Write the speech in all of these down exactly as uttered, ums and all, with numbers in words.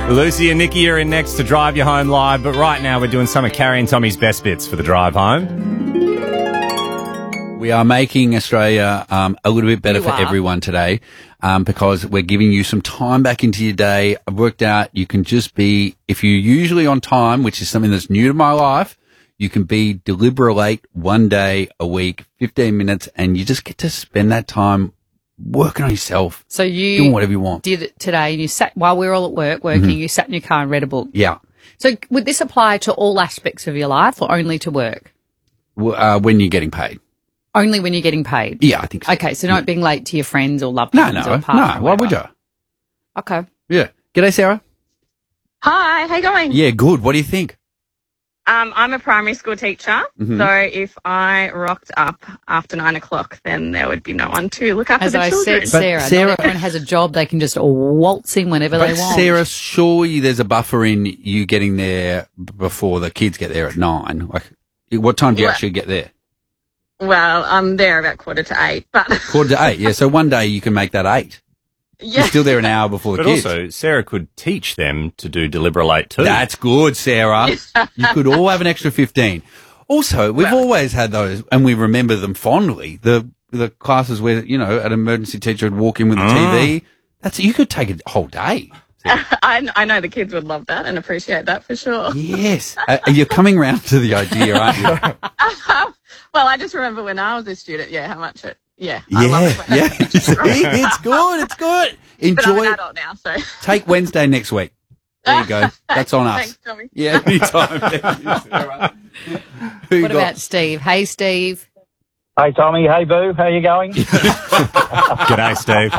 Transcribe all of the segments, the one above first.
Lucy and Nikki are in next to drive you home live, but right now we're doing some of Carrie and Tommy's best bits for the drive home. We are making Australia um, a little bit better You for are. everyone today um, because we're giving you some time back into your day. I've worked out you can just be, if you're usually on time, which is something that's new to my life, you can be deliberate one day a week, fifteen minutes, and you just get to spend that time working on yourself, So you doing whatever you want. did it today, and you sat while we were all at work working. Mm-hmm. You sat in your car and read a book. Yeah. So would this apply to all aspects of your life, or only to work? W- Uh, when you're getting paid. Only when you're getting paid. Yeah, I think so. Okay, so not being late to your friends or loved No, ones no, or no. partner. or Why would whatever. you? Okay. Yeah. G'day, Sarah. Hi, how you going? Yeah, good. What do you think? Um, I'm a primary school teacher, Mhm. so if I rocked up after nine o'clock, then there would be no one to look after As the I children. said, But Sarah, Sarah- not everyone has a job. They can just waltz in whenever But they want. Sarah, surely there's a buffer in you getting there b- before the kids get there at nine. Like, what time do you Yeah. actually get there? Well, I'm there about quarter to eight, but Quarter to eight. Yeah, so one day you can make that eight. yeah, You're still there an hour before the But kids. also, Sarah could teach them to do deliberate too. That's good, Sarah. You could all have an extra fifteen. Also, we've always had those, and we remember them fondly. The the classes where, you know, an emergency teacher would walk in with the Ah. T V. That's you could take a whole day. I, I know the kids would love that and appreciate that for sure. Yes, uh, you're coming round to the idea, aren't you? Well, I just remember when I was a student, yeah, how much it, yeah, I love Yeah, it when- yeah. See, it's good. It's good. But I'm Enjoy an it. adult now, so Take Wednesday next week. There you go. That's on us. Thanks, Tommy. Yeah, anytime. Thank you, Sarah. Who you What got? about Steve? Hey, Steve. Hey Tommy, hey Boo, how you going? G'day, Steve.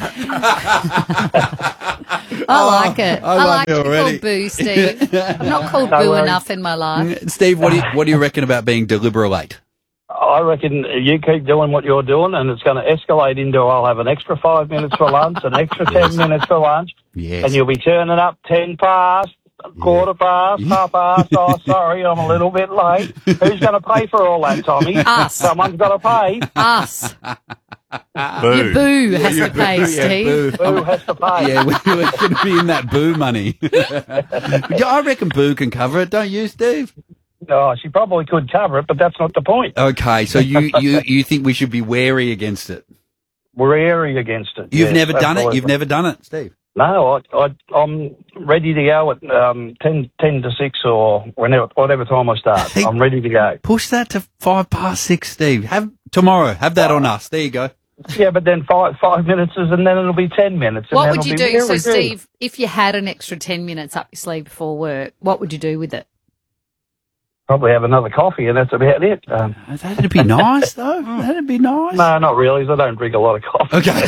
I like it. Oh, I I, like like it to be already. called Boo, Steve. I'm not called No Boo worries. enough in my life. Steve, what do you what do you reckon about being deliberate? I reckon you keep doing what you're doing and it's going to escalate into I'll have an extra five minutes for lunch, an extra ten minutes for lunch, Yes. and you'll be turning up ten past, quarter past, half past. Oh, sorry, I'm a little bit late. Who's going to pay for all that, Tommy? Us. Someone's got to pay. Us. Boo. Your Boo has Yeah, to pay, boo, yeah, Steve. boo. Who has to pay? Yeah, we- we're going to be in that boo money. Yeah, I reckon Boo can cover it, don't you, Steve? Oh, she probably could cover it, but that's not the point. Okay, so you, you, you think we should be wary against it? We're airy against it. You've yes, never done it? absolutely. You've never done it, Steve? No, I, I, I'm ready to go at um, ten, ten to six or whenever, whatever time I start. Hey. I'm ready to go. Push that to five past six, Steve. Have tomorrow. Have that on us. There you go. Yeah, but then five five minutes is, and then it'll be ten minutes. And What then would you it'll do? be So, very good. Steve, if you had an extra ten minutes up your sleeve before work, what would you do with it? Probably have another coffee, and that's about it. Um, That'd be nice, though. That'd be nice. no, not really. 'Cause I don't drink a lot of coffee. Okay.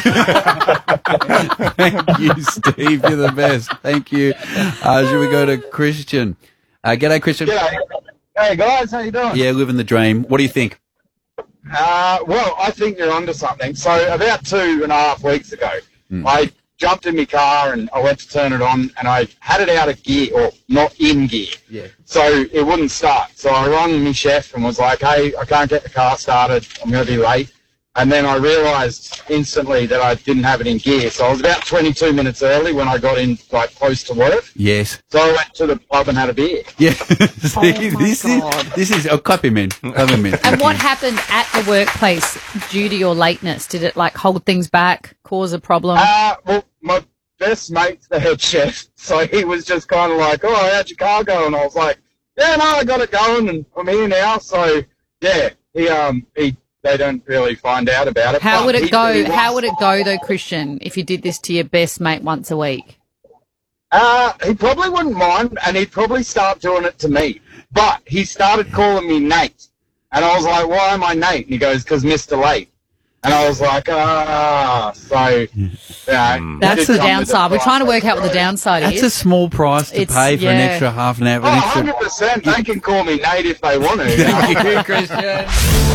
Thank you, Steve. You're the best. Thank you. Uh, should we go to Christian? Uh, g'day, Christian. G'day. Hey guys, how you doing? Yeah, living the dream. What do you think? Uh, well, I think you're onto something. So about two and a half weeks ago, Hmm. I jumped in my car and I went to turn it on, and I had it out of gear, or not in gear. Yeah. So it wouldn't start. So I rang my chef and was like, "Hey, I can't get the car started. I'm going to be late." And then I realised instantly that I didn't have it in gear. So I was about twenty-two minutes early when I got in, like, close to work. Yes. So I went to the pub and had a beer. Yeah. See, Oh, my this God. is this is oh, clap him in. Clap him in. And what happened at the workplace due to your lateness? Did it like hold things back, cause a problem? Uh, well, my best mate's the head chef, so he was just kind of like, "Oh, how'd your car go?" And I was like, "Yeah, no, I got it going, and I'm here now." So yeah, he um he they don't really find out about it. How but would he it go? said he How was- would it go though, Christian, if you did this to your best mate once a week? Uh, he probably wouldn't mind, and he'd probably start doing it to me. But he started calling me Nate, and I was like, "Why am I Nate?" And he goes, "'Cause Mister Late." And I was like, "Ah," so yeah. That's the downside. We're trying to work out what the downside That's is. a small price to It's- pay for an yeah. extra half an hour. Oh, An extra... one hundred percent. They can call me Nate if they want to. Thank you, Christian.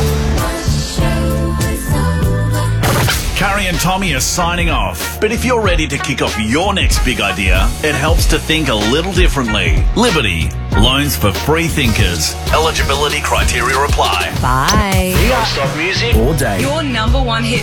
Carrie and Tommy are signing off. But if you're ready to kick off your next big idea, it helps to think a little differently. Liberty. Loans for free thinkers. Eligibility criteria apply. Bye. Non-stop music all day. Your number one hit